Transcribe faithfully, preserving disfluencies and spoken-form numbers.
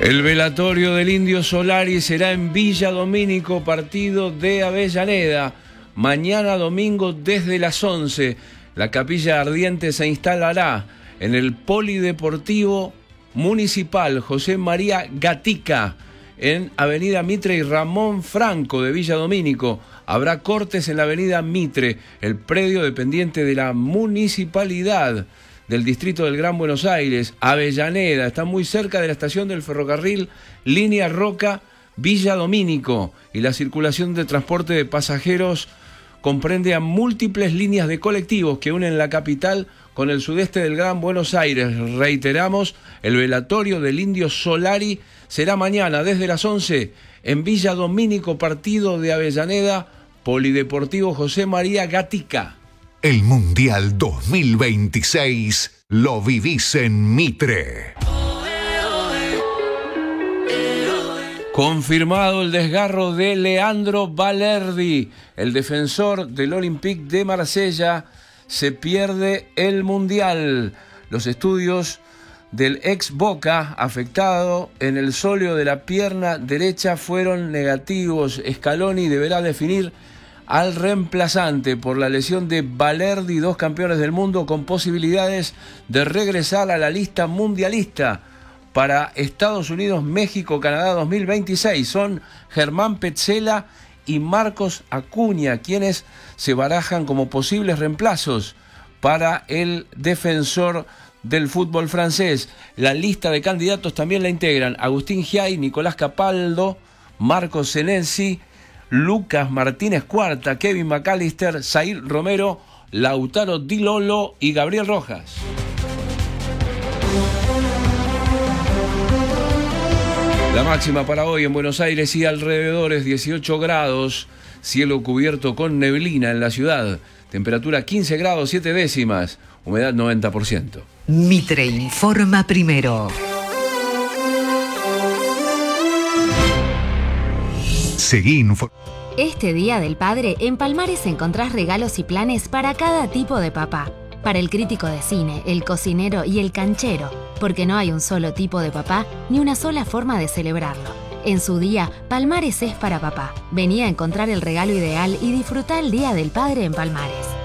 El velatorio del Indio Solari será en Villa Domínico, partido de Avellaneda. Mañana domingo desde las once, la capilla ardiente se instalará en el Polideportivo Municipal José María Gatica, en Avenida Mitre y Ramón Franco de Villa Domínico. Habrá cortes en la Avenida Mitre, el predio dependiente de la municipalidad del distrito del Gran Buenos Aires. Avellaneda está muy cerca de la estación del ferrocarril Línea Roca Villa Domínico, y la circulación de transporte de pasajeros comprende a múltiples líneas de colectivos que unen la capital con el sudeste del Gran Buenos Aires. Reiteramos, el velatorio del Indio Solari será mañana desde las once en Villa Domínico, partido de Avellaneda, Polideportivo José María Gatica. El Mundial dos mil veintiséis lo vivís en Mitre. Confirmado el desgarro de Leandro Balerdi, el defensor del Olympique de Marsella, se pierde el Mundial. Los estudios del ex Boca, afectado en el sóleo de la pierna derecha, fueron negativos. Scaloni deberá definir al reemplazante por la lesión de Balerdi, dos campeones del mundo con posibilidades de regresar a la lista mundialista para Estados Unidos, México, Canadá dos mil veintiséis. Son Germán Petzela y Marcos Acuña quienes se barajan como posibles reemplazos para el defensor del fútbol francés. La lista de candidatos también la integran Agustín Giai, Nicolás Capaldo, Marcos Senesi, Lucas Martínez Cuarta, Kevin McAllister, Zair Romero, Lautaro Di Lolo y Gabriel Rojas. La máxima para hoy en Buenos Aires y alrededores, dieciocho grados, cielo cubierto con neblina en la ciudad, temperatura quince grados siete décimas, humedad noventa por ciento. Mitre informa primero. Seguí info- Este Día del Padre, en Palmares encontrás regalos y planes para cada tipo de papá. Para el crítico de cine, el cocinero y el canchero, porque no hay un solo tipo de papá ni una sola forma de celebrarlo. En su día, Palmares es para papá. Vení a encontrar el regalo ideal y disfrutá el Día del Padre en Palmares.